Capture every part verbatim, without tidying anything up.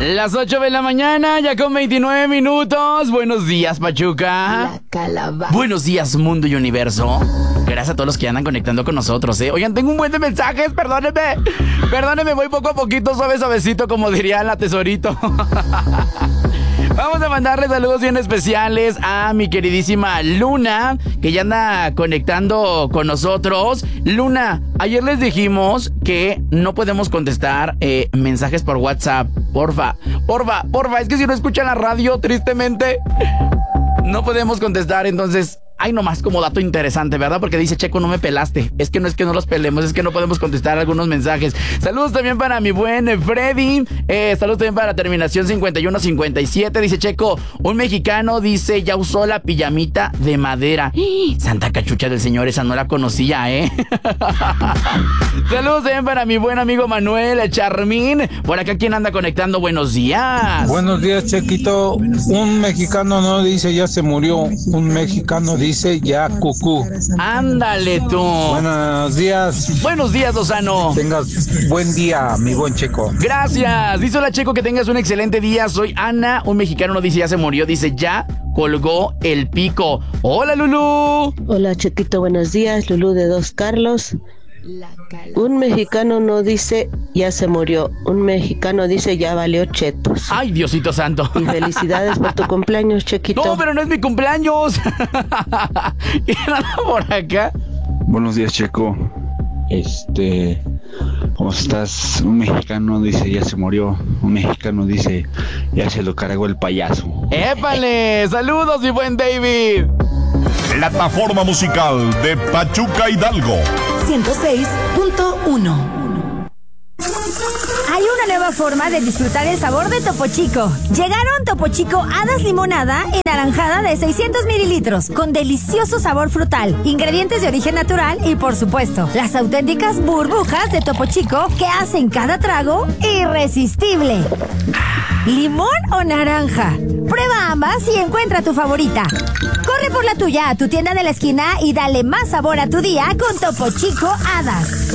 Las ocho de la mañana, ya con veintinueve minutos. Buenos días, Pachuca. La calabaza. Buenos días, mundo y universo. Gracias a todos los que andan conectando con nosotros, ¿eh? Oigan, tengo un buen de mensajes, perdónenme. Perdónenme, voy poco a poquito, suave, suavecito, como diría la tesorito. Vamos a mandarle saludos bien especiales a mi queridísima Luna, que ya anda conectando con nosotros. Luna, ayer les dijimos que no podemos contestar eh, mensajes por WhatsApp. Porfa, porfa, porfa, es que si no escuchan la radio, tristemente, no podemos contestar, entonces... Ay, nomás como dato interesante, ¿verdad? Porque dice Checo, no me pelaste. Es que no es que no los pelemos, es que no podemos contestar algunos mensajes. Saludos también para mi buen Freddy. Eh, saludos también para la terminación cincuenta y uno cincuenta y siete. Dice Checo, un mexicano dice, ya usó la pijamita de madera. Santa cachucha del señor, esa no la conocía, ¿eh? Saludos también para mi buen amigo Manuel Charmín. Por acá, ¿quién anda conectando? Buenos días. Buenos días, Chequito. Un mexicano no dice ya se murió. Un mexicano dice Dice ya cucú. Ándale tú. Buenos días. Buenos días, Lozano. Tengas buen día, mi buen Checo. Gracias. Dice hola, Checo, que tengas un excelente día. Soy Ana. Un mexicano no dice ya se murió, dice ya colgó el pico. Hola, Lulú. Hola, Chequito, buenos días. Lulú de Dos Carlos. Un mexicano no dice ya se murió, un mexicano dice ya valió chetos. Ay, Diosito santo. Y felicidades por tu cumpleaños, Chequito. No, pero no es mi cumpleaños. ¿Y nada por acá? Buenos días, Checo. Este, ¿cómo estás? Un mexicano dice ya se murió, un mexicano dice ya se lo cargó el payaso. ¡Épale! ¡Saludos, mi buen David! Plataforma musical de Pachuca Hidalgo. ciento seis punto uno. Hay una nueva forma de disfrutar el sabor de Topo Chico. Llegaron Topo Chico Hadas Limonada en naranjada de seiscientos mililitros, con delicioso sabor frutal, ingredientes de origen natural y, por supuesto, las auténticas burbujas de Topo Chico que hacen cada trago irresistible. ¿Limón o naranja? Prueba ambas y encuentra tu favorita. Corre por la tuya a tu tienda de la esquina y dale más sabor a tu día con Topo Chico Hadas.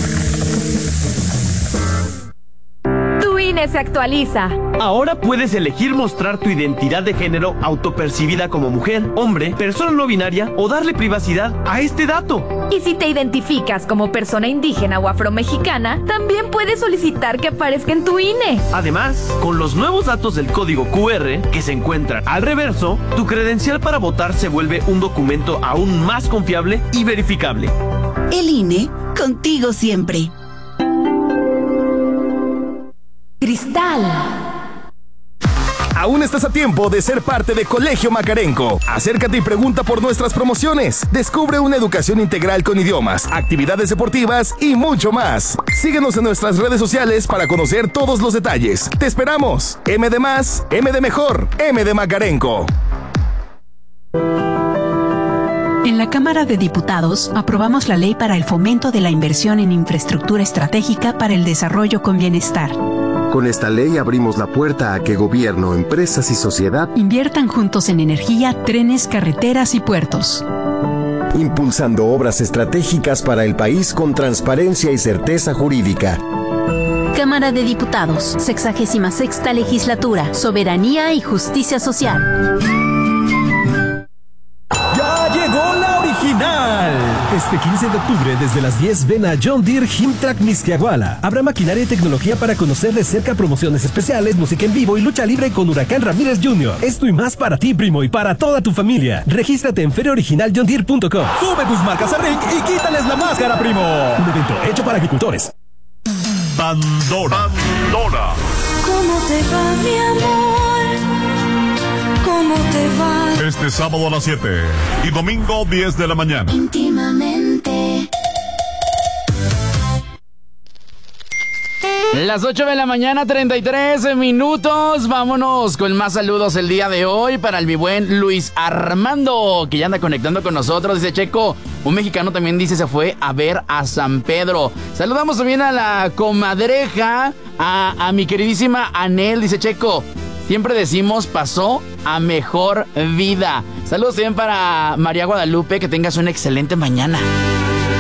Tu I N E se actualiza. Ahora puedes elegir mostrar tu identidad de género autopercibida como mujer, hombre, persona no binaria o darle privacidad a este dato. Y si te identificas como persona indígena o afromexicana, también puedes solicitar que aparezca en tu I N E. Además, con los nuevos datos del código Q R que se encuentran al reverso, tu credencial para votar se vuelve un documento aún más confiable y verificable. El I N E, contigo siempre. Cristal. Aún estás a tiempo de ser parte de Colegio Macarenco. Acércate y pregunta por nuestras promociones. Descubre una educación integral con idiomas, actividades deportivas y mucho más. Síguenos en nuestras redes sociales para conocer todos los detalles. ¡Te esperamos! M de más, M de mejor, M de Macarenco. En la Cámara de Diputados aprobamos la Ley para el Fomento de la Inversión en Infraestructura Estratégica para el Desarrollo con Bienestar. Con esta ley abrimos la puerta a que gobierno, empresas y sociedad inviertan juntos en energía, trenes, carreteras y puertos. Impulsando obras estratégicas para el país con transparencia y certeza jurídica. Cámara de Diputados, sexagésima sexta Legislatura, Soberanía y Justicia Social. ¡Ya llegó la original! Este quince de octubre, desde las diez, ven a John Deere Himtrack Mixquiahuala. Habrá maquinaria y tecnología para conocer de cerca, promociones especiales, música en vivo y lucha libre con Huracán Ramírez junior Esto y más para ti, primo, y para toda tu familia. Regístrate en feria original john deere punto com. Sube tus marcas a Rick y quítales la máscara, primo. Un evento hecho para agricultores. Pandora. Pandora. ¿Cómo te va, mi amor? ¿Cómo te va? Este sábado a las siete y domingo diez de la mañana. Íntimamente. Las ocho de la mañana, treinta y tres minutos. Vámonos con más saludos el día de hoy para el mi buen Luis Armando, que ya anda conectando con nosotros. Dice Checo, un mexicano también dice se fue a ver a San Pedro. Saludamos también a la comadreja, a, a mi queridísima Anel. Dice Checo, siempre decimos pasó a mejor vida. Saludos también para María Guadalupe, que tengas una excelente mañana.